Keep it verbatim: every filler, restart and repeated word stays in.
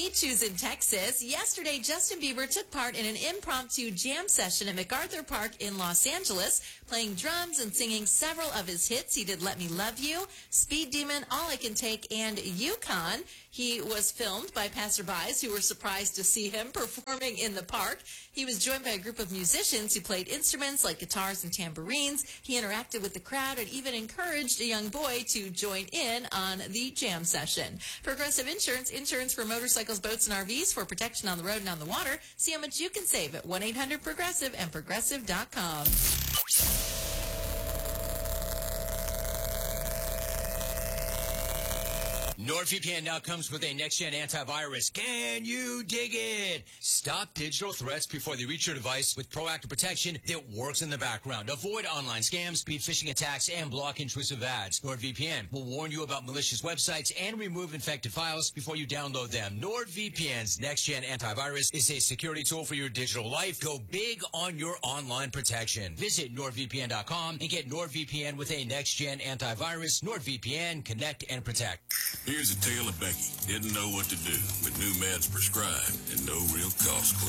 Beaches in Texas. Yesterday, Justin Bieber took part in an impromptu jam session at MacArthur Park in Los Angeles, playing drums and singing several of his hits. He did Let Me Love You, Speed Demon, All I Can Take, and Yukon. He was filmed by passerbys who were surprised to see him performing in the park. He was joined by a group of musicians who played instruments like guitars and tambourines. He interacted with the crowd and even encouraged a young boy to join in on the jam session. Progressive Insurance, insurance for motorcycles, boats, and R Vs for protection on the road and on the water. See how much you can save at one eight hundred progressive and progressive dot com. NordVPN now comes with a next-gen antivirus. Can you dig it? Stop digital threats before they reach your device with proactive protection that works in the background. Avoid online scams, speed phishing attacks, and block intrusive ads. NordVPN will warn you about malicious websites and remove infected files before you download them. NordVPN's next-gen antivirus is a security tool for your digital life. Go big on your online protection. Visit nord V P N dot com and get NordVPN with a next-gen antivirus. NordVPN, connect and protect. Here's a tale of Becky. Didn't know what to do with new meds prescribed and no real cost clue.